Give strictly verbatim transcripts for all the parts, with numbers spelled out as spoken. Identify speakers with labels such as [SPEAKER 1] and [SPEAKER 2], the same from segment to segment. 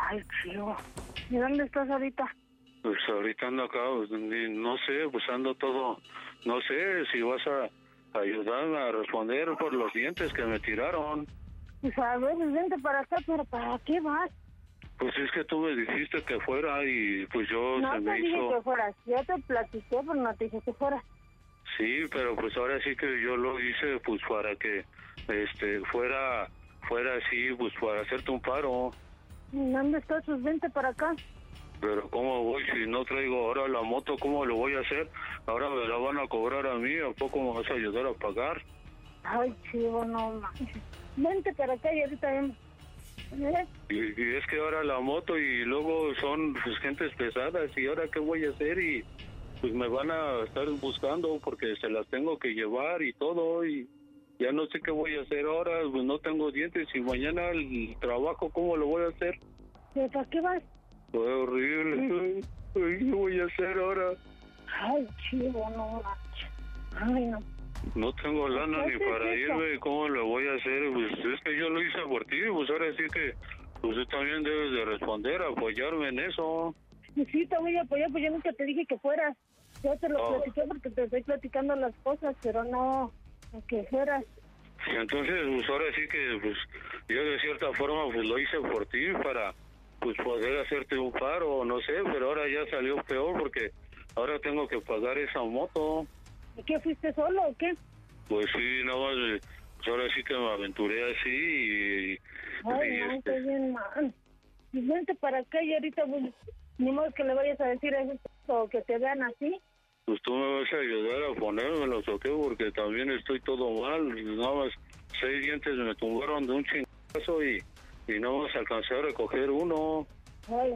[SPEAKER 1] Ay, chido. ¿Y dónde estás ahorita?
[SPEAKER 2] Pues ahorita ando acá, pues, no sé, pues ando todo, no sé si vas a ayudarme a responder por los dientes que me tiraron.
[SPEAKER 1] Pues a ver, vente para acá, pero ¿para qué vas?
[SPEAKER 2] Pues es que tú me dijiste que fuera y pues yo
[SPEAKER 1] no
[SPEAKER 2] se
[SPEAKER 1] te
[SPEAKER 2] me
[SPEAKER 1] dije
[SPEAKER 2] hizo...
[SPEAKER 1] que fueras, yo te platiqué, pero no te dije que fueras.
[SPEAKER 2] Sí, pero pues ahora sí que yo lo hice pues para que este fuera, fuera así, pues para hacerte un paro.
[SPEAKER 1] ¿Dónde estás? Pues vente para acá.
[SPEAKER 2] Pero ¿cómo voy si no traigo ahora la moto? ¿Cómo lo voy a hacer? Ahora me la van a cobrar a mí, ¿a poco me vas a ayudar a pagar?
[SPEAKER 1] Ay, chivo, no manches. Vente para acá y ahorita vemos. ¿Eh?
[SPEAKER 2] Y, y es que ahora la moto y luego son pues, gentes pesadas y ahora qué voy a hacer y pues me van a estar buscando porque se las tengo que llevar y todo y ya no sé qué voy a hacer ahora, pues no tengo dientes y mañana el trabajo, ¿cómo lo voy a hacer?
[SPEAKER 1] ¿Pero para qué vas?
[SPEAKER 2] Fue horrible. Ay, ¿qué voy a hacer ahora?
[SPEAKER 1] Ay, chivo, no manches. Ay, no.
[SPEAKER 2] No tengo lana ni para irme, ¿cómo lo voy a hacer? Pues es que yo lo hice por ti, pues ahora sí que pues tú también debes de responder, apoyarme en eso.
[SPEAKER 1] Sí, te voy a apoyar, pues yo nunca te dije que fueras. Yo te lo
[SPEAKER 2] Oh.
[SPEAKER 1] platiqué porque te estoy platicando las cosas, pero no que fueras.
[SPEAKER 2] Y entonces, pues ahora sí que pues yo de cierta forma pues lo hice por ti para pues poder hacerte un paro, no sé, pero ahora ya salió peor porque ahora tengo que pagar esa moto.
[SPEAKER 1] ¿Y qué, fuiste solo o qué?
[SPEAKER 2] Pues sí, nada más, eh, pues ahora sí que me aventuré así y...
[SPEAKER 1] Ay,
[SPEAKER 2] y
[SPEAKER 1] no,
[SPEAKER 2] este,
[SPEAKER 1] estoy bien mal. Y vente para acá y ahorita, pues, ni modo que le vayas a decir a eso o que te vean así.
[SPEAKER 2] pues tú me vas a ayudar a ponérmelos, ¿o qué? Porque también estoy todo mal, nada más seis dientes me tumbaron de un chingazo y, y no vas a alcanzar a recoger uno.
[SPEAKER 1] Ay,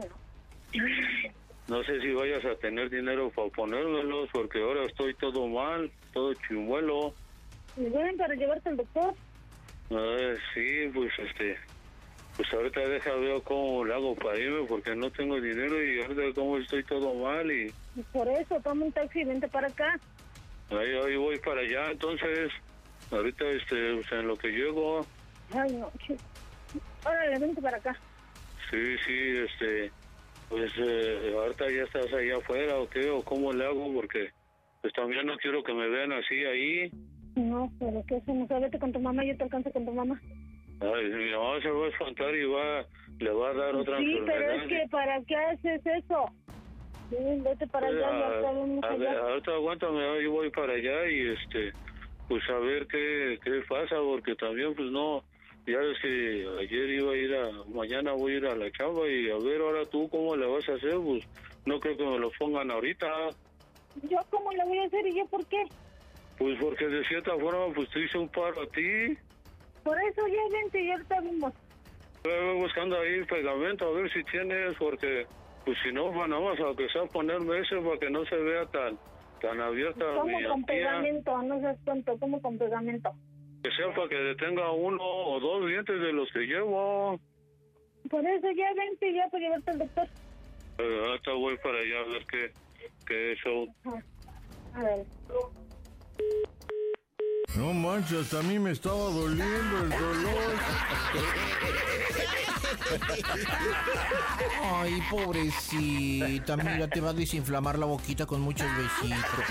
[SPEAKER 1] no.
[SPEAKER 2] No sé si vayas a tener dinero para ponérmelos, porque ahora estoy todo mal, todo chimuelo.
[SPEAKER 1] ¿Y ven para llevarte al doctor?
[SPEAKER 2] Eh, sí, pues este, pues ahorita deja veo cómo lo hago para irme, porque no tengo dinero y ahorita como estoy todo mal y...
[SPEAKER 1] Y por eso, toma un taxi y vente para acá.
[SPEAKER 2] Ahí, ahí voy para allá, entonces, ahorita este, o sea, en lo que llego...
[SPEAKER 1] Ay, no, chico. Órale, vente para acá.
[SPEAKER 2] Sí, sí, este, pues eh, ahorita ya estás allá afuera, ¿o qué? ¿O cómo le hago? Porque pues también no quiero que me vean así ahí.
[SPEAKER 1] No, pero ¿qué hacemos? A vete con tu mamá, yo te alcanzo con tu mamá.
[SPEAKER 2] Ay, mi mamá se va a espantar y va, le va a dar otra
[SPEAKER 1] Sí,
[SPEAKER 2] enfermedad.
[SPEAKER 1] pero es que ¿para qué haces eso? Sí, vete para allá y ahorita vemos
[SPEAKER 2] a ver,
[SPEAKER 1] allá.
[SPEAKER 2] ahorita aguántame, yo voy para allá y este, pues a ver qué, qué pasa, porque también pues no, ya ves que ayer iba a ir a, mañana voy a ir a la chamba y a ver ahora tú cómo le vas a hacer, pues no creo que me lo pongan ahorita.
[SPEAKER 1] ¿Yo cómo le voy a hacer y yo por qué?
[SPEAKER 2] Pues porque de cierta forma pues te hice un paro a ti.
[SPEAKER 1] Por eso ya vente y ahorita vimos.
[SPEAKER 2] Voy buscando ahí pegamento a ver si tienes, porque pues si no, van nada más a que sea ponerme ese para que no se vea tan tan abierta
[SPEAKER 1] ¿Cómo
[SPEAKER 2] mi
[SPEAKER 1] con
[SPEAKER 2] tía.
[SPEAKER 1] pegamento? No seas tonto, ¿cómo con pegamento?
[SPEAKER 2] Que sea para que detenga uno o dos dientes de los que llevo.
[SPEAKER 1] Por eso ya vente ya para llevarte al doctor.
[SPEAKER 2] Eh, ahorita voy para allá a ver qué, qué show.
[SPEAKER 1] Ajá. A ver.
[SPEAKER 3] No manches, hasta a mí me estaba doliendo el dolor.
[SPEAKER 4] Ay, pobrecita, mira, te va a desinflamar la boquita con muchos besitos.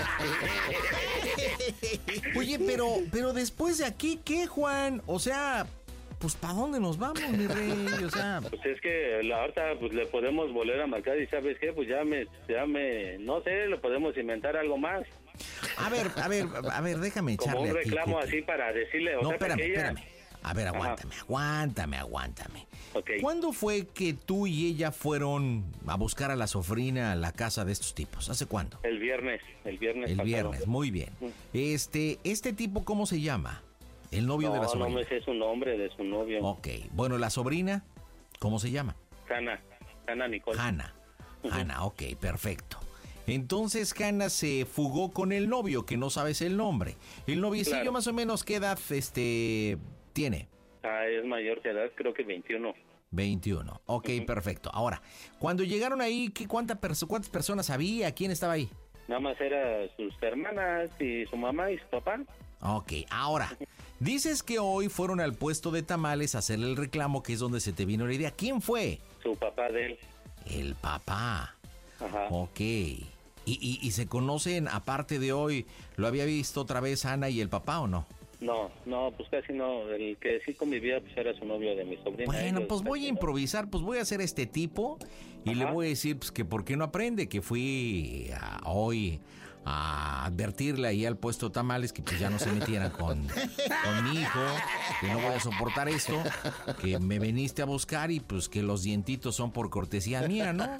[SPEAKER 4] Oye, pero, pero después de aquí, ¿qué, Juan? O sea, pues ¿para dónde nos vamos, mi rey? O sea...
[SPEAKER 2] Pues es que la ahorita pues le podemos volver a marcar y ¿sabes qué? Pues ya me, ya me, no sé, le podemos inventar algo más.
[SPEAKER 4] A ver, a ver, a ver, déjame echarle
[SPEAKER 2] Como un
[SPEAKER 4] aquí,
[SPEAKER 2] reclamo
[SPEAKER 4] Cookie.
[SPEAKER 2] así para decirle, o
[SPEAKER 4] No,
[SPEAKER 2] sea, para
[SPEAKER 4] espérame,
[SPEAKER 2] que ella...
[SPEAKER 4] espérame. A ver, aguántame, Ajá. aguántame, aguántame.
[SPEAKER 2] Okay.
[SPEAKER 4] ¿Cuándo fue que tú y ella fueron a buscar a la sofrina a la casa de estos tipos? ¿Hace cuándo?
[SPEAKER 2] El viernes, el viernes
[SPEAKER 4] El
[SPEAKER 2] pasado.
[SPEAKER 4] viernes, muy bien. Este, este tipo, ¿cómo se llama? El novio
[SPEAKER 2] no,
[SPEAKER 4] de la sobrina.
[SPEAKER 2] No, no me sé su nombre de su novio.
[SPEAKER 4] Ok, bueno, la sobrina, ¿cómo se llama?
[SPEAKER 2] Hanna, Hanna Nicole.
[SPEAKER 4] Hanna, uh-huh. Hanna, ok, perfecto. Entonces Hanna se fugó con el novio, que no sabes el nombre. El noviecillo claro. Más o menos, ¿qué edad este, tiene?
[SPEAKER 2] Ah, es mayor que edad, creo que veintiuno.
[SPEAKER 4] veintiuno, ok, uh-huh. Perfecto. Ahora, cuando llegaron ahí, ¿qué, cuánta perso- ¿cuántas personas había? ¿Quién estaba ahí?
[SPEAKER 2] Nada más eran sus hermanas y su mamá y su papá.
[SPEAKER 4] Ok, ahora, dices que hoy fueron al puesto de tamales a hacerle el reclamo, que es donde se te vino la idea. ¿Quién fue?
[SPEAKER 2] Su papá de él.
[SPEAKER 4] El papá.
[SPEAKER 2] Ajá.
[SPEAKER 4] Ok. ¿Y, y, y se conocen, aparte de hoy, lo había visto otra vez Ana y el papá o no?
[SPEAKER 2] No, no, pues casi no. El que sí convivía pues era su novio de mi sobrina.
[SPEAKER 4] Bueno,
[SPEAKER 2] Ellos
[SPEAKER 4] pues voy a
[SPEAKER 2] casi no.
[SPEAKER 4] improvisar, pues voy a hacer este tipo y
[SPEAKER 2] Ajá.
[SPEAKER 4] le voy a decir pues que por qué no aprende, que fui a- hoy a advertirle ahí al puesto tamales que pues ya no se metieran con, con mi hijo, que no voy a soportar esto, que me viniste a buscar y pues que los dientitos son por cortesía mía, ¿no?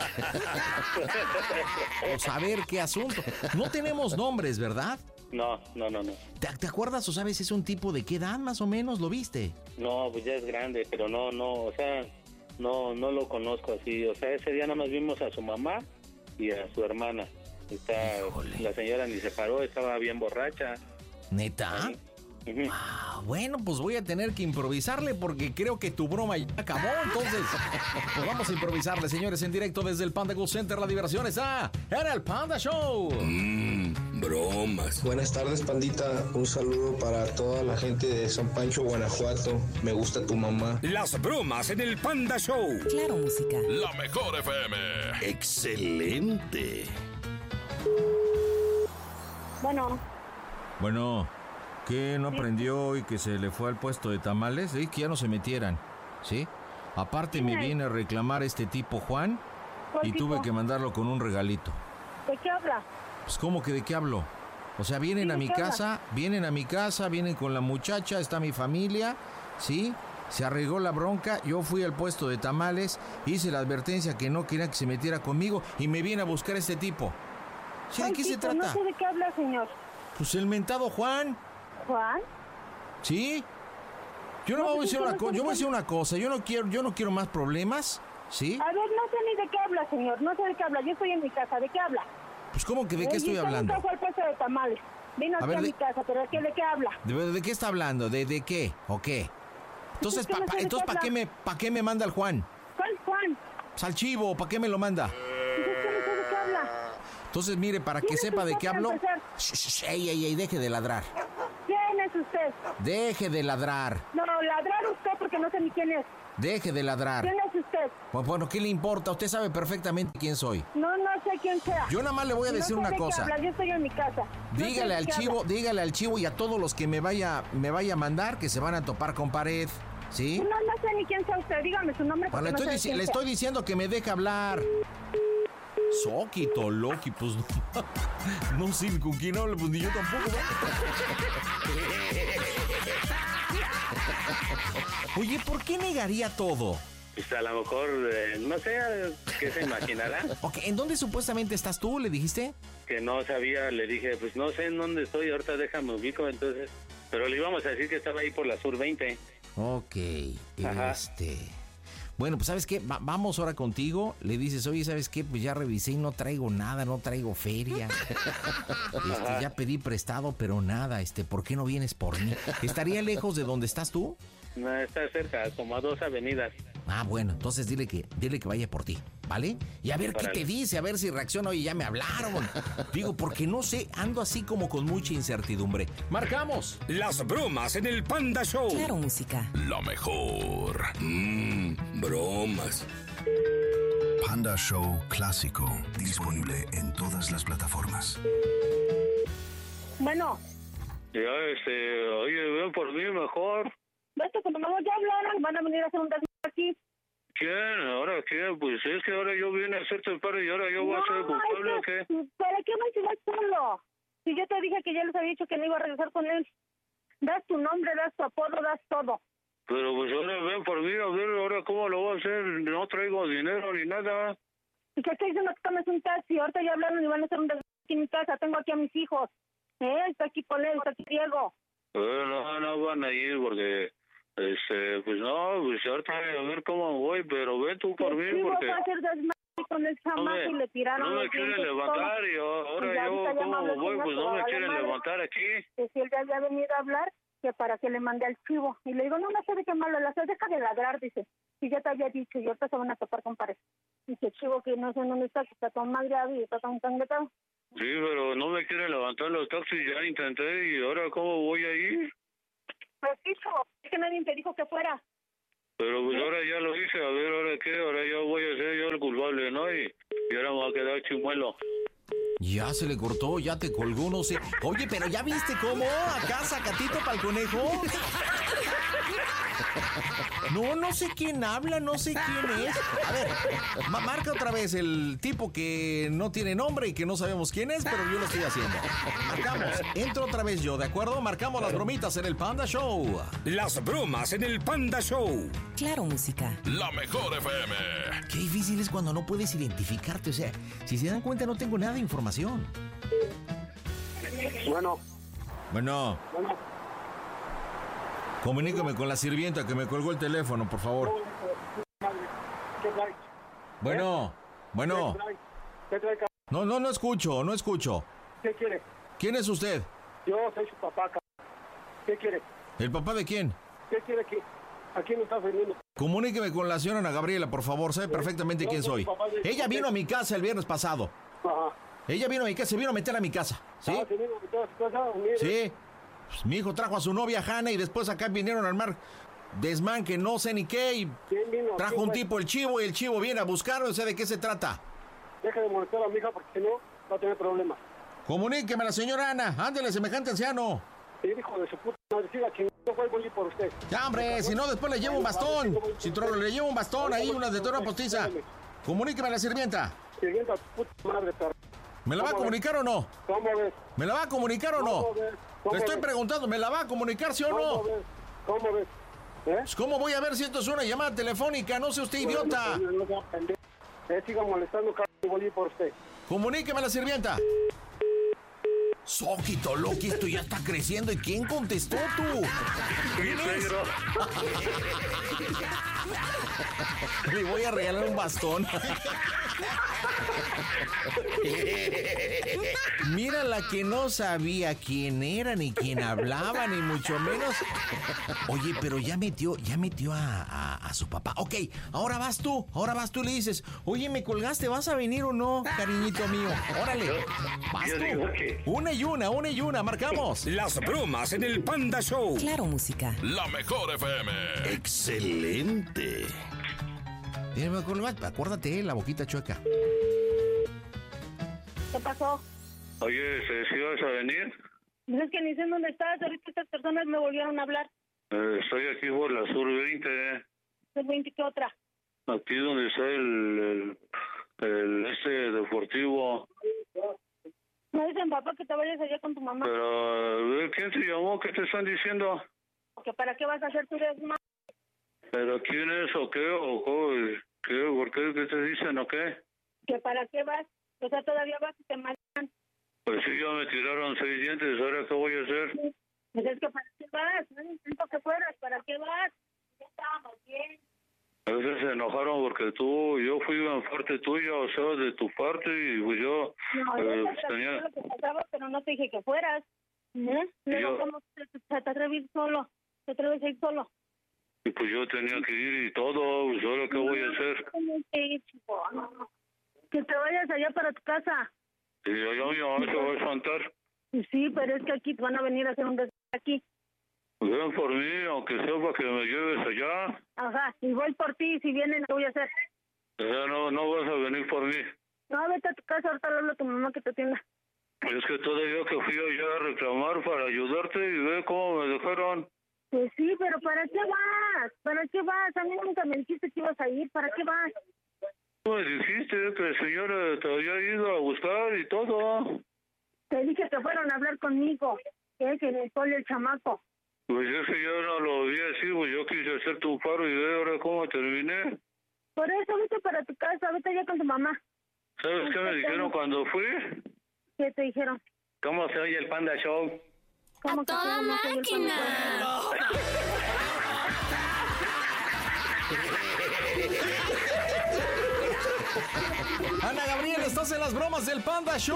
[SPEAKER 4] O saber qué asunto. No tenemos nombres, ¿verdad?
[SPEAKER 2] No, no, no, no.
[SPEAKER 4] ¿Te, te acuerdas o sabes es un tipo de qué edad más o menos lo viste?
[SPEAKER 2] No, pues ya es grande, pero no, no, o sea, no, no lo conozco así. O sea, ese día nada más vimos a su mamá y a su hermana. Está,
[SPEAKER 4] Híjole.
[SPEAKER 2] la señora ni se paró, estaba bien borracha.
[SPEAKER 4] ¿Neta?
[SPEAKER 2] Ujú.
[SPEAKER 4] Ah, bueno, pues voy a tener que improvisarle porque creo que tu broma ya acabó, entonces pues vamos a improvisarle, señores, en directo desde el Panda Go Center. La diversión está en el Panda Show.
[SPEAKER 5] Mmm, bromas.
[SPEAKER 6] Buenas tardes, pandita. Un saludo para toda la gente de San Pancho, Guanajuato. Me gusta tu mamá.
[SPEAKER 5] Las bromas en el Panda Show.
[SPEAKER 7] Claro, música.
[SPEAKER 8] La mejor F M.
[SPEAKER 5] Excelente.
[SPEAKER 1] Bueno,
[SPEAKER 4] Bueno, ¿qué no aprendió y que se le fue al puesto de tamales? ¿Sí? Que ya no se metieran, ¿sí? Aparte me viene a reclamar este tipo Juan
[SPEAKER 1] ¿cuál
[SPEAKER 4] y
[SPEAKER 1] tipo?
[SPEAKER 4] tuve que mandarlo con un regalito.
[SPEAKER 1] ¿De qué habla?
[SPEAKER 4] Pues ¿cómo que de qué hablo? O sea, vienen
[SPEAKER 1] Sí,
[SPEAKER 4] a
[SPEAKER 1] ¿de
[SPEAKER 4] mi
[SPEAKER 1] qué habla?
[SPEAKER 4] casa, vienen a mi casa, vienen con la muchacha, está mi familia, ¿sí? Se arregló la bronca, yo fui al puesto de tamales, hice la advertencia que no quería que se metiera conmigo y me viene a buscar este tipo. ¿Sí, ¿De
[SPEAKER 1] Ay,
[SPEAKER 4] qué se
[SPEAKER 1] chico,
[SPEAKER 4] trata?
[SPEAKER 1] No sé de qué habla, señor.
[SPEAKER 4] Pues el mentado Juan,
[SPEAKER 1] ¿Juan?
[SPEAKER 4] ¿sí? Yo no
[SPEAKER 1] No,
[SPEAKER 4] voy a
[SPEAKER 1] pues,
[SPEAKER 4] decir
[SPEAKER 1] es que
[SPEAKER 4] una
[SPEAKER 1] no
[SPEAKER 4] cosa,
[SPEAKER 1] sé
[SPEAKER 4] yo
[SPEAKER 1] de
[SPEAKER 4] voy a
[SPEAKER 1] qué
[SPEAKER 4] decir una cosa, yo no quiero, yo no quiero más problemas, ¿sí?
[SPEAKER 1] A ver, no sé ni de qué habla, señor. No sé de qué habla. Yo estoy en mi casa. ¿De qué habla?
[SPEAKER 4] Pues ¿cómo que de qué
[SPEAKER 1] Oye,
[SPEAKER 4] estoy
[SPEAKER 1] usted
[SPEAKER 4] hablando?
[SPEAKER 1] nunca fue al puesto de tamales. Vino
[SPEAKER 4] A
[SPEAKER 1] aquí
[SPEAKER 4] ver,
[SPEAKER 1] a
[SPEAKER 4] de-
[SPEAKER 1] mi casa, pero ¿de qué, de qué habla?
[SPEAKER 4] ¿De, de qué está hablando? ¿De, de qué? ¿O qué? Entonces,
[SPEAKER 1] Es que no
[SPEAKER 4] pa- pa-
[SPEAKER 1] sé de
[SPEAKER 4] entonces
[SPEAKER 1] qué
[SPEAKER 4] ¿para qué
[SPEAKER 1] habla.
[SPEAKER 4] me, pa' qué me manda el Juan?
[SPEAKER 1] ¿Cuál Juan?
[SPEAKER 4] Pues al chivo, ¿para qué me lo manda?
[SPEAKER 1] Pues es que no sé de qué habla.
[SPEAKER 4] Entonces, mire, para que
[SPEAKER 1] ¿Quién es
[SPEAKER 4] sepa de
[SPEAKER 1] usted
[SPEAKER 4] qué
[SPEAKER 1] para
[SPEAKER 4] hablo...
[SPEAKER 1] empezar?
[SPEAKER 4] Shh, shh, ey, ey, ey, deje de ladrar.
[SPEAKER 1] ¿Quién es usted?
[SPEAKER 4] Deje de ladrar.
[SPEAKER 1] No, ladrar usted porque no sé ni quién es.
[SPEAKER 4] Deje de ladrar.
[SPEAKER 1] ¿Quién es usted?
[SPEAKER 4] Pues, bueno, ¿qué le importa? Usted sabe perfectamente quién soy.
[SPEAKER 1] No, no sé quién sea.
[SPEAKER 4] Yo nada más le voy a
[SPEAKER 1] No
[SPEAKER 4] decir
[SPEAKER 1] sé
[SPEAKER 4] una
[SPEAKER 1] de qué
[SPEAKER 4] cosa.
[SPEAKER 1] habla. Yo estoy en mi casa. No sé
[SPEAKER 4] Dígale
[SPEAKER 1] de
[SPEAKER 4] al
[SPEAKER 1] qué
[SPEAKER 4] chivo,
[SPEAKER 1] habla.
[SPEAKER 4] dígale al chivo y a todos los que me vaya, me vaya a mandar que se van a topar con pared. ¿Sí?
[SPEAKER 1] No, no sé ni quién sea usted. Dígame su nombre
[SPEAKER 4] Bueno,
[SPEAKER 1] porque
[SPEAKER 4] le
[SPEAKER 1] no
[SPEAKER 4] estoy,
[SPEAKER 1] sé
[SPEAKER 4] dici-
[SPEAKER 1] quién
[SPEAKER 4] le
[SPEAKER 1] sea.
[SPEAKER 4] estoy diciendo que me deje hablar. Soquito, Loki, pues no, no sé con quién habla, pues ni yo tampoco. ¿no? Oye, ¿por qué negaría todo?
[SPEAKER 2] Pues a lo mejor, eh, no sé, ¿qué se imaginará?
[SPEAKER 4] Ok, ¿en dónde supuestamente estás tú? ¿Le dijiste?
[SPEAKER 2] Que no sabía, le dije, pues no sé en dónde estoy, ahorita déjame ubico, entonces... Pero le íbamos a decir que estaba ahí por la Sur veinte.
[SPEAKER 4] Ok,
[SPEAKER 2] Ajá.
[SPEAKER 4] este... Bueno, pues ¿sabes qué? Va- vamos ahora contigo. Le dices, oye, ¿sabes qué? Pues ya revisé y no traigo nada, no traigo feria. Este, ya pedí prestado, pero nada. Este, ¿por qué no vienes por mí? ¿Estaría lejos de donde estás tú?
[SPEAKER 2] No, está cerca, como a dos avenidas.
[SPEAKER 4] Ah, bueno, entonces dile que, dile que vaya por ti, ¿vale? Y a ver qué
[SPEAKER 2] Órale.
[SPEAKER 4] te dice, a ver si reacciona. Oye, ya me hablaron. Digo, porque no sé, ando así como con mucha incertidumbre. ¡Marcamos!
[SPEAKER 5] Las bromas en el Panda Show.
[SPEAKER 7] Claro, música.
[SPEAKER 8] La mejor.
[SPEAKER 5] Mmm, bromas.
[SPEAKER 9] Panda Show Clásico, disponible en todas las plataformas.
[SPEAKER 1] Bueno,
[SPEAKER 2] Ya, este, oye, ven por mí mejor.
[SPEAKER 1] esto que no ya hablaron, van a venir a hacer un desmadre aquí.
[SPEAKER 2] ¿Quién? ¿Ahora quién? Pues es que ahora yo vine a hacerte el paro y ahora yo voy a ser culpable, ¿o qué?
[SPEAKER 1] ¿Para qué me vas solo? Si yo te dije que ya les había dicho que no iba a regresar con él. Das tu nombre, das tu apodo, das todo.
[SPEAKER 2] Pero pues ahora ven por mí, a ver, ahora cómo lo voy a hacer. No traigo dinero ni nada.
[SPEAKER 1] ¿Y qué estoy diciendo que tomes un taxi? Ahorita ya hablaron y van a hacer un desmadre aquí en mi casa. Tengo aquí a mis hijos. ¿Eh? Está aquí Polé, está aquí Diego.
[SPEAKER 2] Eh, no, no van a ir porque, este, pues no, pues ahorita a ver cómo voy, pero ven tú por mí
[SPEAKER 1] Sí,
[SPEAKER 2] porque
[SPEAKER 1] va a hacer desmadre con el
[SPEAKER 2] no
[SPEAKER 1] chamaco
[SPEAKER 2] me,
[SPEAKER 1] y le tiraron
[SPEAKER 2] no me
[SPEAKER 1] los
[SPEAKER 2] quieren
[SPEAKER 1] dientes,
[SPEAKER 2] levantar
[SPEAKER 1] todo.
[SPEAKER 2] y ahora
[SPEAKER 1] Y ya
[SPEAKER 2] yo
[SPEAKER 1] ahorita ya me habló
[SPEAKER 2] cómo
[SPEAKER 1] el
[SPEAKER 2] voy,
[SPEAKER 1] señor
[SPEAKER 2] pues
[SPEAKER 1] que
[SPEAKER 2] no
[SPEAKER 1] va a
[SPEAKER 2] me
[SPEAKER 1] valer
[SPEAKER 2] quieren
[SPEAKER 1] madre.
[SPEAKER 2] levantar aquí.
[SPEAKER 1] Que si él ya había venido a hablar, que para que le mande al chivo. Y le digo, no, no sé de qué malo le hace, deja de ladrar, dice. Si ya te había dicho, y ahorita se van a topar con pared. Dice, chivo, que no sé dónde está, que está tan madreado y está tan tanguetado.
[SPEAKER 2] Sí, pero no me quieren levantar los taxis, ya intenté y ahora ¿cómo voy a ir?
[SPEAKER 1] Pues hijo, es que nadie te dijo que fuera.
[SPEAKER 2] Pero pues ahora ya lo hice, a ver, ¿ahora qué? Ahora ya voy a ser yo el culpable, ¿no? Y, y ahora me va a quedar chimuelo.
[SPEAKER 4] Ya se le cortó, ya te colgó, no sé. Oye, pero ¿ya viste cómo? Acá sacatito para el conejo. No, no sé quién habla, no sé quién es. A ver, ma- marca otra vez el tipo que no tiene nombre y que no sabemos quién es, pero yo lo estoy haciendo. Marcamos, entro otra vez yo, ¿de acuerdo? Marcamos las bromitas en el Panda Show.
[SPEAKER 5] Las bromas en el Panda Show.
[SPEAKER 7] Claro, música.
[SPEAKER 8] La mejor F M.
[SPEAKER 4] Qué difícil es cuando no puedes identificarte, o sea, si se dan cuenta no tengo nada de información.
[SPEAKER 10] Bueno.
[SPEAKER 4] Bueno.
[SPEAKER 10] Bueno.
[SPEAKER 3] Comuníqueme con la sirvienta que me colgó el teléfono, por favor.
[SPEAKER 10] ¿Qué trae?
[SPEAKER 3] Bueno, bueno.
[SPEAKER 10] ¿Qué trae? ¿Qué trae, cabrón?
[SPEAKER 3] No, no, no escucho, no escucho.
[SPEAKER 10] ¿Qué quiere?
[SPEAKER 3] ¿Quién es usted?
[SPEAKER 10] Yo soy su papá, cabrón. ¿Qué quiere?
[SPEAKER 3] ¿El papá de quién?
[SPEAKER 10] ¿Qué quiere aquí? ¿A quién me está ofendiendo?
[SPEAKER 3] Comuníqueme con la señora Ana Gabriela, por favor. Sabe perfectamente quién soy. Ella vino a mi casa el viernes pasado.
[SPEAKER 10] Ajá.
[SPEAKER 3] Ella vino a mi casa, se vino a meter a mi casa. ¿Sí?
[SPEAKER 10] Ah, ¿se vino a meter a su casa? Mire.
[SPEAKER 3] Sí. Pues, mi hijo trajo a su novia Hanna y después acá vinieron al mar desmán que no sé ni qué y
[SPEAKER 10] ¿Quién vino?
[SPEAKER 3] trajo
[SPEAKER 10] ¿Quién
[SPEAKER 3] un
[SPEAKER 10] fue?
[SPEAKER 3] tipo el chivo y el chivo viene a buscarlo. No sé de qué se trata.
[SPEAKER 10] Deja de molestar a mi hija porque si no va a tener problemas.
[SPEAKER 3] Comuníqueme a la señora Ana. Ándele, semejante anciano.
[SPEAKER 10] Sí, hijo de su puta madre, siga chingando, voy, voy por usted.
[SPEAKER 3] Ya, hombre, si no, después le llevo un bastón. Si trolo, le llevo un bastón ahí, una de toda postiza. Comuníqueme a la sirvienta.
[SPEAKER 10] Sirvienta a tu puta madre, perro.
[SPEAKER 3] ¿Me la va a comunicar o no?
[SPEAKER 10] ¿Cómo ves?
[SPEAKER 3] ¿Me la va a comunicar o no?
[SPEAKER 10] ¿Cómo ves? ¿Cómo
[SPEAKER 3] Le estoy
[SPEAKER 10] ves?
[SPEAKER 3] preguntando, ¿me la va a comunicar sí o no?
[SPEAKER 10] ¿Cómo ves? ¿Cómo ves? ¿Eh?
[SPEAKER 3] Pues, ¿cómo voy a ver si esto es una llamada telefónica? No sea usted idiota.
[SPEAKER 10] No, no, no, pendejo. Eh, siga molestando, cabrón, y voy a ir por usted.
[SPEAKER 3] Comuníqueme a la sirvienta.
[SPEAKER 4] Soquito, Loki, esto ya está creciendo. ¿Y quién contestó tú? ¿Quién es?
[SPEAKER 3] Le voy a regalar un bastón.
[SPEAKER 4] Mira la que no sabía quién era, ni quién hablaba, ni mucho menos. Oye, pero ya metió, ya metió a, a, a su papá. Ok, ahora vas tú, ahora vas tú y le dices, oye, me colgaste, ¿vas a venir o no, cariñito mío? Órale, vas
[SPEAKER 2] Yo
[SPEAKER 4] tú.
[SPEAKER 2] digo que-
[SPEAKER 4] Una y una, una y una, marcamos.
[SPEAKER 5] Las bromas en el Panda Show.
[SPEAKER 7] Claro, música.
[SPEAKER 8] La mejor F M.
[SPEAKER 9] Excelente.
[SPEAKER 4] Dime, acuérdate, la boquita chueca.
[SPEAKER 1] ¿Qué pasó?
[SPEAKER 2] Oye, ¿si vas a venir?
[SPEAKER 1] Pues es que ni sé en dónde estás. Ahorita estas personas me volvieron a hablar.
[SPEAKER 2] Eh, estoy aquí por la Sur veinte,
[SPEAKER 1] ¿El veinte qué otra?
[SPEAKER 2] aquí donde está el, el, el este deportivo.
[SPEAKER 1] Me dicen, papá, que te vayas allá con tu mamá.
[SPEAKER 2] Pero, eh, ¿quién te llamó? ¿Qué te están diciendo?
[SPEAKER 1] ¿Que para qué vas a hacer tu desmadre?
[SPEAKER 2] ¿Pero quién es o qué? ¿O cómo? ¿Qué? ¿Por qué? ¿Qué te dicen o qué?
[SPEAKER 1] ¿Que para qué vas? O sea, todavía vas y te matan.
[SPEAKER 2] Pues sí, ya me tiraron seis dientes, ¿ahora qué voy a hacer?
[SPEAKER 1] Pues es que para qué vas, no intento que fueras, ¿para qué vas? Ya estábamos bien.
[SPEAKER 2] A veces se enojaron porque tú, yo fui en parte tuya, o sea, de tu parte, y pues yo
[SPEAKER 1] No,
[SPEAKER 2] eh,
[SPEAKER 1] yo
[SPEAKER 2] pues
[SPEAKER 1] te
[SPEAKER 2] tenía...
[SPEAKER 1] lo que pasaba, pero no te dije que fueras. ¿Eh? Luego,
[SPEAKER 2] Yo-
[SPEAKER 1] ¿cómo te, te, te atreves a ir solo? ¿Te atreves a ir solo?
[SPEAKER 2] Y pues yo tenía que ir y todo, pues ahora qué voy a hacer.
[SPEAKER 1] ¿Cómo que ir, chico? No, no. Que te vayas allá para tu casa.
[SPEAKER 2] Y allá mi mamá se va a espantar.
[SPEAKER 1] Y sí, pero es que aquí te van a venir a hacer un desastre aquí.
[SPEAKER 2] Pues ven por mí, aunque sea para que me lleves allá.
[SPEAKER 1] Ajá, y voy por ti, si vienen, ¿qué voy a hacer?
[SPEAKER 2] O sea, no, no vas a venir por mí.
[SPEAKER 1] No, vete a tu casa, ahorita le hablo a tu mamá que te atienda.
[SPEAKER 2] Es que todavía que fui allá a reclamar para ayudarte y ve cómo me dejaron.
[SPEAKER 1] Pues sí, pero ¿para qué vas? ¿Para qué vas? A mí nunca me dijiste que ibas a ir, ¿para qué vas?
[SPEAKER 2] Tú me dijiste que el señor eh, te había ido a buscar y todo.
[SPEAKER 1] Te dije que fueron a hablar conmigo, que es el Nicole el chamaco.
[SPEAKER 2] Pues es que yo no lo vi así, pues yo quise hacerte un paro y ve ahora cómo terminé.
[SPEAKER 1] Por eso vete para tu casa, vete allá con tu mamá.
[SPEAKER 2] ¿Sabes qué me dijeron cuando fui?
[SPEAKER 1] ¿Qué te dijeron?
[SPEAKER 2] ¿Cómo se oye el Panda Show?
[SPEAKER 1] ¿Cómo que
[SPEAKER 11] toda
[SPEAKER 1] no se oye el
[SPEAKER 11] máquina!
[SPEAKER 4] Ana Gabriel, estás en las bromas del Panda Show.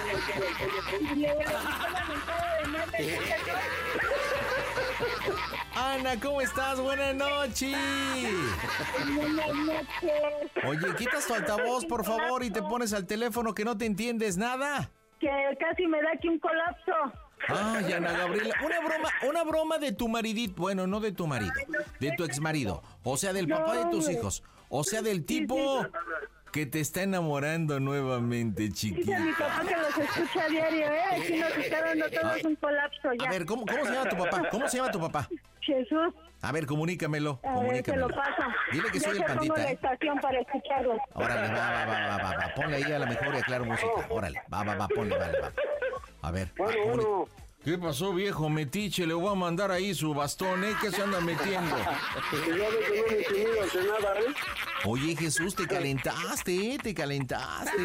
[SPEAKER 1] Le- le- le- le- le- le- le- le- le-
[SPEAKER 4] Ana, ¿cómo estás? Buenas noches.
[SPEAKER 1] Buenas noches.
[SPEAKER 4] Oye, quitas tu altavoz, por favor, y te pones al teléfono que no te entiendes nada.
[SPEAKER 1] Que casi me da aquí un colapso.
[SPEAKER 4] Ay, Ana Gabriela, una broma, una broma de tu maridito, bueno, no de tu marido, de tu exmarido, o sea, del papá de tus hijos, o sea, del tipo que te está enamorando nuevamente, chiquita.
[SPEAKER 1] Dice mi papá que los escucha a diario, ¿eh? Aquí nos está dando todos un colapso ya.
[SPEAKER 4] A ver, ¿cómo, cómo se llama tu papá? ¿Cómo se llama tu papá?
[SPEAKER 1] Jesús.
[SPEAKER 4] A ver, comunícamelo,
[SPEAKER 1] A ver,
[SPEAKER 4] comunícamelo.
[SPEAKER 1] te lo paso.
[SPEAKER 4] Dile que
[SPEAKER 1] Ya
[SPEAKER 4] soy el
[SPEAKER 1] te pongo
[SPEAKER 4] pandita,
[SPEAKER 1] la
[SPEAKER 4] ¿eh?
[SPEAKER 1] estación para escucharlo.
[SPEAKER 4] Órale, va, va, va, va, va, va, ponle ahí a la mejor y aclaro música, órale, va, va, va, ponle, vale, va. A ver, va,
[SPEAKER 10] Bueno,
[SPEAKER 4] comuni-
[SPEAKER 10] bueno.
[SPEAKER 4] ¿Qué pasó, viejo metiche? Le voy a mandar ahí su bastón, ¿eh? ¿Qué se anda metiendo?
[SPEAKER 10] Que ya ve que no me intimidas de nada, ¿eh?
[SPEAKER 4] Oye, Jesús, te calentaste, te calentaste.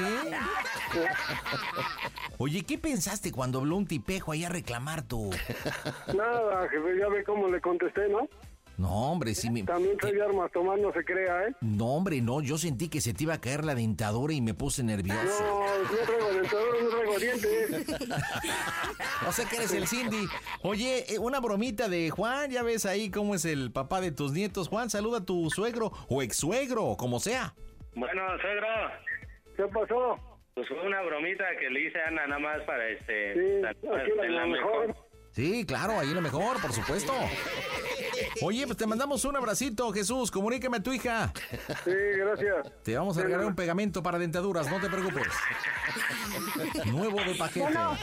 [SPEAKER 4] Oye, ¿qué pensaste cuando habló un tipejo ahí a reclamar tú?
[SPEAKER 10] Nada, jefe, ya ve cómo le contesté, ¿no?
[SPEAKER 4] No, hombre, sí me...
[SPEAKER 10] También soy de armas tomar, no se crea, ¿eh?
[SPEAKER 4] No, hombre, no, yo sentí que se te iba a caer la dentadura y me puse nervioso.
[SPEAKER 10] No, no traigo dentadura, no traigo dientes.
[SPEAKER 4] O sea que eres el Cindy. Oye, eh, una bromita de Juan, ya ves ahí cómo es el papá de tus nietos. Juan, saluda a tu suegro o ex-suegro, como sea.
[SPEAKER 2] Bueno, suegro,
[SPEAKER 10] ¿Qué pasó?
[SPEAKER 2] pues fue una bromita que le hice a Ana nada más para este...
[SPEAKER 10] Sí,
[SPEAKER 2] la-
[SPEAKER 10] aquí
[SPEAKER 2] de
[SPEAKER 10] la mejor.
[SPEAKER 4] Sí, claro, ahí lo mejor, por supuesto. Oye, pues te mandamos un abracito, Jesús. Comunícame a tu hija.
[SPEAKER 10] Sí, gracias.
[SPEAKER 4] Te vamos a regalar un pegamento para dentaduras, no te preocupes. Nuevo de paquete.
[SPEAKER 1] Bueno.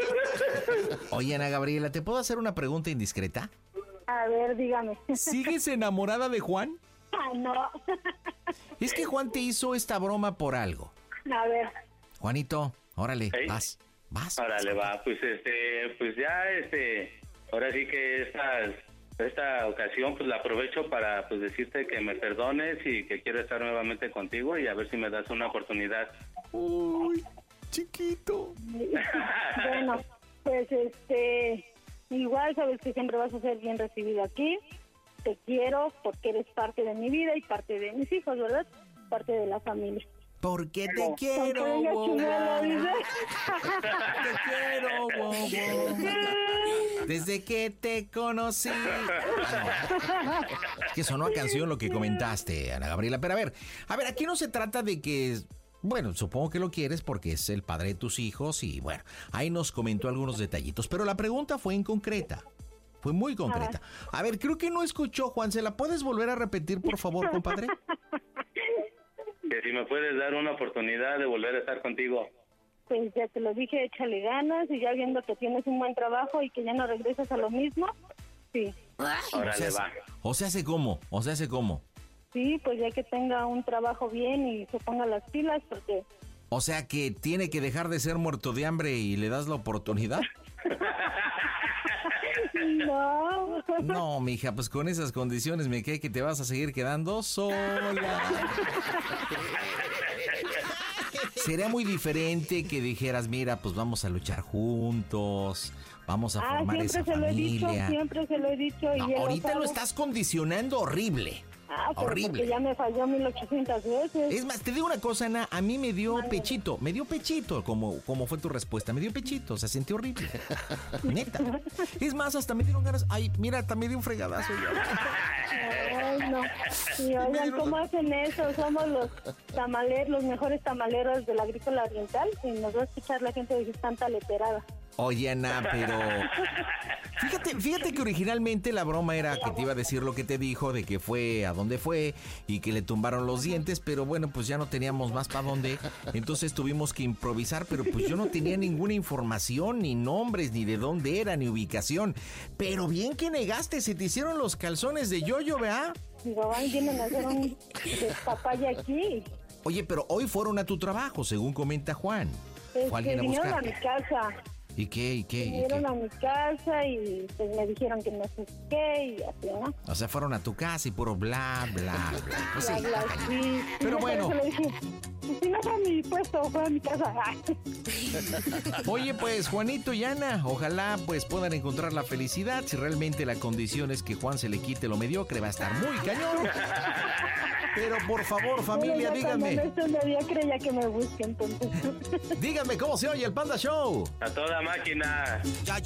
[SPEAKER 4] Oye, Ana Gabriela, ¿te puedo hacer una pregunta indiscreta?
[SPEAKER 1] A ver, dígame.
[SPEAKER 4] ¿Sigues enamorada de Juan?
[SPEAKER 1] Ah, no.
[SPEAKER 4] Es que Juan te hizo esta broma por algo.
[SPEAKER 1] A ver.
[SPEAKER 4] Juanito, órale,
[SPEAKER 2] Ey.
[SPEAKER 4] vas, vas.
[SPEAKER 2] Órale, va, pues este, pues ya este, ahora sí que esta, esta ocasión pues la aprovecho para pues decirte que me perdones y que quiero estar nuevamente contigo y a ver si me das una oportunidad.
[SPEAKER 4] Uy, chiquito.
[SPEAKER 1] Bueno, pues este, igual sabes que siempre vas a ser bien recibido aquí. Te quiero porque eres parte de mi vida y parte de mis hijos, ¿verdad? Parte de la familia.
[SPEAKER 4] Porque te
[SPEAKER 1] Con
[SPEAKER 4] quiero,
[SPEAKER 1] cariño,
[SPEAKER 4] wow,
[SPEAKER 1] chimuelo,
[SPEAKER 4] wow.
[SPEAKER 1] dice.
[SPEAKER 4] Te quiero, wow, wow. Desde que te conocí. Ah, no. Es que sonó a canción lo que comentaste, Ana Gabriela. Pero a ver, a ver, aquí no se trata de que... Bueno, supongo que lo quieres porque es el padre de tus hijos y bueno, ahí nos comentó algunos detallitos. Pero la pregunta fue en concreta. Fue muy concreta. A ver, creo que no escuchó, Juan. ¿Se la puedes volver a repetir, por favor, compadre?
[SPEAKER 2] Que si me puedes dar una oportunidad de volver a estar contigo.
[SPEAKER 1] Pues ya te lo dije, échale ganas y ya viendo que tienes un buen trabajo y que ya no regresas a lo mismo, sí.
[SPEAKER 2] Órale,
[SPEAKER 4] o sea,
[SPEAKER 2] va.
[SPEAKER 4] O sea, ¿hace cómo? O sea, ¿hace cómo?
[SPEAKER 1] Sí, pues ya que tenga un trabajo bien y se ponga las pilas porque...
[SPEAKER 4] O sea, que tiene que dejar de ser muerto de hambre y le das la oportunidad.
[SPEAKER 1] No.
[SPEAKER 4] No, mija, pues con esas condiciones me cae que te vas a seguir quedando sola. Sería muy diferente que dijeras, mira, pues vamos a luchar juntos, vamos a
[SPEAKER 1] Ah,
[SPEAKER 4] formar
[SPEAKER 1] siempre
[SPEAKER 4] esa
[SPEAKER 1] se lo he dicho,
[SPEAKER 4] familia.
[SPEAKER 1] siempre se lo he dicho. Y
[SPEAKER 4] No,
[SPEAKER 1] él
[SPEAKER 4] ahorita
[SPEAKER 1] sabe.
[SPEAKER 4] lo estás condicionando horrible.
[SPEAKER 1] Ah, pero
[SPEAKER 4] horrible.
[SPEAKER 1] porque ya me falló mil ochocientas veces.
[SPEAKER 4] Es más, te digo una cosa, Ana, a mí me dio pechito, me dio pechito, como, como fue tu respuesta, me dio pechito, o sea, sentí horrible. Neta. Es más, hasta me dieron ganas, ay, mira, hasta me dio un fregadazo ya.
[SPEAKER 1] Ay, no. Y oigan, ¿cómo hacen eso? Somos los tamaleros, los mejores tamaleros del agrícola oriental y nos va a escuchar la gente de que están taleterada.
[SPEAKER 4] Oye, Ana, pero... Fíjate, fíjate que originalmente la broma era que te iba a decir lo que te dijo, de que fue a dónde fue y que le tumbaron los dientes, pero bueno, pues ya no teníamos más para dónde, entonces tuvimos que improvisar, pero pues yo no tenía ninguna información, ni nombres, ni de dónde era, ni ubicación. Pero bien que negaste, se te hicieron los calzones de yoyo, ¿verdad?
[SPEAKER 1] Digo, van, vienen a hacer un papaya aquí.
[SPEAKER 4] Oye, pero hoy fueron a tu trabajo, según comenta Juan.
[SPEAKER 1] Es
[SPEAKER 4] Fue
[SPEAKER 1] que
[SPEAKER 4] alguien a
[SPEAKER 1] vinieron a
[SPEAKER 4] buscar.
[SPEAKER 1] mi casa.
[SPEAKER 4] ¿Y qué? ¿Y qué? ¿Y
[SPEAKER 1] Vinieron
[SPEAKER 4] qué?
[SPEAKER 1] a mi casa y pues me dijeron que no sé qué y así, ¿no?
[SPEAKER 4] O sea, fueron a tu casa y puro bla, bla, bla. Pues sí.
[SPEAKER 1] Bla, bla, sí.
[SPEAKER 4] Pero
[SPEAKER 1] Y yo por
[SPEAKER 4] bueno.
[SPEAKER 1] eso le dije, pues, si no fue a mi puesto, fue a mi casa.
[SPEAKER 4] Oye, pues Juanito y Ana, ojalá pues puedan encontrar la felicidad. Si realmente la condición es que Juan se le quite lo mediocre, va a estar muy cañón. Pero por favor, familia,
[SPEAKER 1] Pero ya cuando
[SPEAKER 4] díganme,
[SPEAKER 1] no esté mediocre, ya que me busque, entonces.
[SPEAKER 4] díganme cómo se oye el Panda Show.
[SPEAKER 2] A toda máquina.
[SPEAKER 4] Ya